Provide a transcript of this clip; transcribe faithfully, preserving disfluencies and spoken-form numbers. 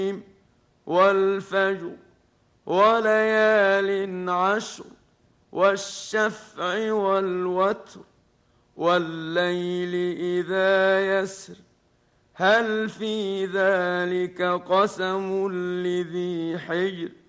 والفجر وليال عشر والشفع والوتر والليل إذا يسر هل في ذلك قسم لذي حجر